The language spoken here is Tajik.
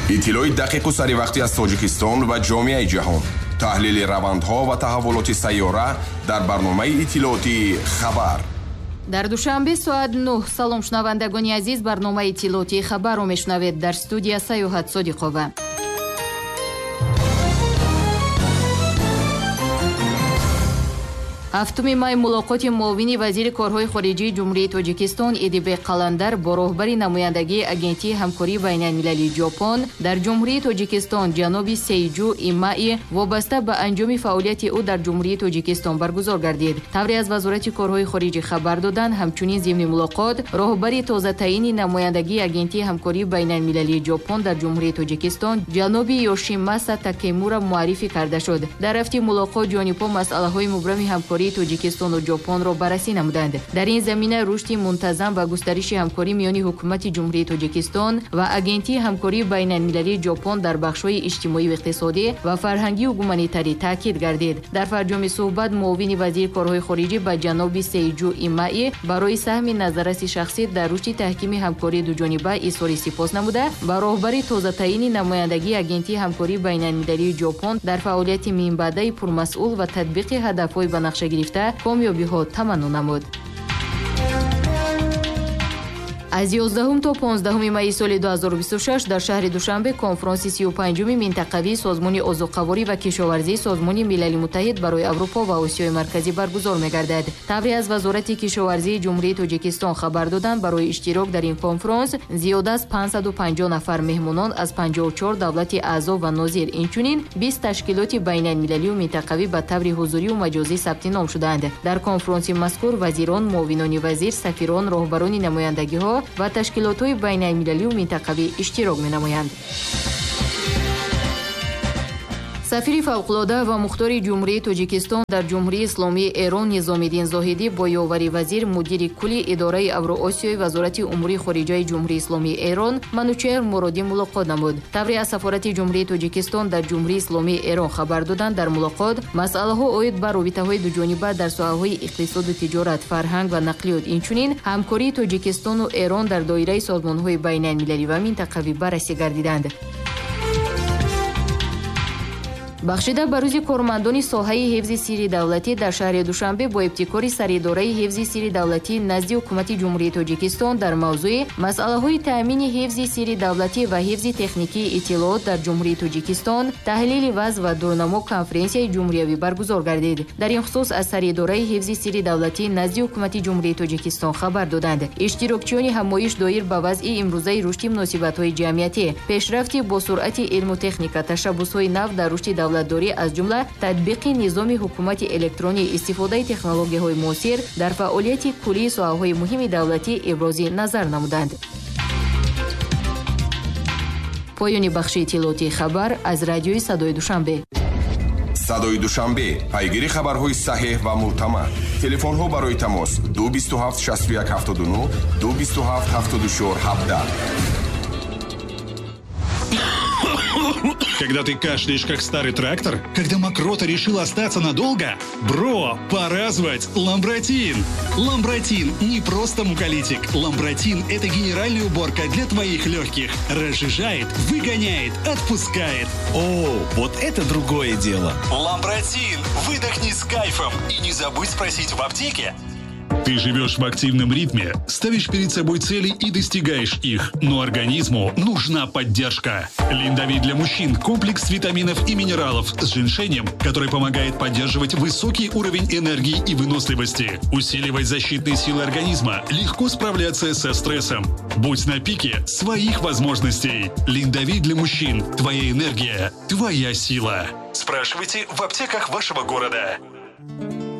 иттилои дақиқу саривақтӣ аз Тоҷикистон ва ҷомеаи ҷаҳон. таҳлили равандҳо ва таҳаввулоти сайёра дар барномаи иттилооти хабар. дар душанбе соат 9. салом шунавандагони азиз, барномаи иттилооти хабарро мешунавед. дар студия Саёҳат Содиқова. 7 май мулоқоти муовини вазири корҳои хориҷии ҷумҳурии Тоҷикистон Эдибек Қаландар бо роҳбари намояндагии агентии ҳамкории байналмилалии Ҷопон дар ҷумҳурии Тоҷикистон ҷаноби Сейҷу Имаи вобаста ба анҷоми фаъолияти ӯ дар ҷумҳурии Тоҷикистон баргузор гардид. тавре аз вазорати корҳои хориҷӣ хабар доданд, ҳамчунин зимни мулоқот роҳбари тозатаини намояндагии агентии ҳамкории байналмилалии Ҷопон дар ҷумҳурии Тоҷикистон ҷаноби Йошимаса Такемура муаррифӣ карда шуд. дар рафти мулоқот ҷонибҳо масъалаҳои мубрами ҳамкории Тоҷикистону Ҷопонро баррасӣ намуданд. дар ин замина рушди мунтазам ва густариши ҳамкорӣ миёни ҳукумати ҷумҳурии Тоҷикистон ва агентии ҳамкории байналмилалии Ҷопон дар бахшҳои иҷтимоӣ, иқтисодӣ ва фарҳангию гуманитарӣ таъкид гардид. дар фарҷоми суҳбат муовини вазири корҳои хориҷӣ ба ҷаноби Сейҷу Имаи барои саҳми назараси шахсӣ дар рушди таҳкими ҳамкории дуҷониба изҳори сипос намуда, ба роҳбари тозатаини намояндагии агентии ҳамкории байналмилалии Ҷопон дар фаъолияти минбаъдаи пурмасъул ва татбиқи ҳадафҳои ба нақша гирифта комёбиҳо таманнун намуд. аз 11 то 15 майи соли 2026 дар шаҳри Душанбе конфронси 35-уми минтақавии созмони озуқаворӣ ва кишоварзии Созмони Милали Муттаҳид барои Аврупо ва Осиёи Марказӣ баргузор мегардад. тавре аз вазорати кишоварзии ҷумҳурии Тоҷикистон хабар доданд, барои иштирок дар ин конфронс зиёда аз 550 нафар меҳмонон аз 54 давлати аъзо ва нозир, инчунин 20 ташкилоти байналмилалию минтақавӣ ба таври ҳузурию маҷозӣ сабти ном шуданд. дар конфронси мазкур вазирон, муовинони вазир, сафирон, роҳбарони намояндагиҳо ва ташкилотҳои байналмилалию минтақавӣ иштирок менамоянд. сафири фавқулода ва мухтори ҷумҳурии Тоҷикистон дар ҷумҳурии Исломии Эрон Низомиддин Зоҳидӣ бо ёвари вазир, мудири кулли идораи Авроосиёи Вазорати умури хориҷаи ҷумҳурии Исломии Эрон Манучеҳр Муродӣ мулоқот намуд. тавре аз сафорати ҷумҳурии Тоҷикистон дар ҷумҳурии Исломии Эрон хабар доданд, дар мулоқот масъалаҳо оид ба робитаҳои дуҷониба дар соҳаҳои иқтисоду тиҷорат, фарҳанг ва нақлиёт, инчунин ҳамкории Тоҷикистону Эрон дар доираи созмонҳои байналмилалӣ ва минтақавӣ баррасӣ гардиданд. бахшида ба рӯзи кормандони соҳаи ҳифзи сирри давлатӣ дар шаҳри Душанбе бо ибтикори саридораи ҳифзи сирри давлатӣ назди ҳукумати ҷумҳурии Тоҷикистон дар мавзӯи масъалаҳои таъмини ҳифзи сирри давлатӣ ва ҳифзи техникии иттилоот дар ҷумҳурии Тоҷикистон таҳлили вазъ ва дурнамо конференсияи ҷумҳуриявӣ баргузор гардид. дар ин хусус аз саридораи ҳифзи сирри давлатӣ назди ҳукумати ҷумҳурии Тоҷикистон хабар доданд. иштирокчиёни ҳамоиш доир ба вазъи имрӯзаи рушди муносибатҳои ҷамъиятӣ, пешрафти бо суръати илму техника, ташаббусҳои нав дар рушди давлатдорӣ, аз ҷумла татбиқи низоми ҳукумати электронии истифодаи технологияҳои муосир дар фаъолияти куллии соҳаҳои муҳими давлатӣ ибрози назар намуданд. поёни бахши иттилооти хабар аз радиои Садои Душанбе. Садои Душанбе, пайгири хабарҳои саҳеҳ ва мӯътамад. телефонҳо барои тамос 227 61 79 227 74 17. Когда ты кашляешь, как старый трактор? Когда мокрота решила остаться надолго? Бро, пора звать Ламбротин! Ламбротин не просто муколитик. Ламбротин – это генеральная уборка для твоих легких. Разжижает, выгоняет, отпускает. О, вот это другое дело. Ламбротин! Выдохни с кайфом. И не забудь спросить в аптеке. Ты живешь в активном ритме, ставишь перед собой цели и достигаешь их, но организму нужна поддержка. Линдавит для мужчин – комплекс витаминов и минералов с женьшенем, который помогает поддерживать высокий уровень энергии и выносливости, усиливать защитные силы организма, легко справляться со стрессом. Будь на пике своих возможностей. Линдавит для мужчин – твоя энергия, твоя сила. Спрашивайте в аптеках вашего города.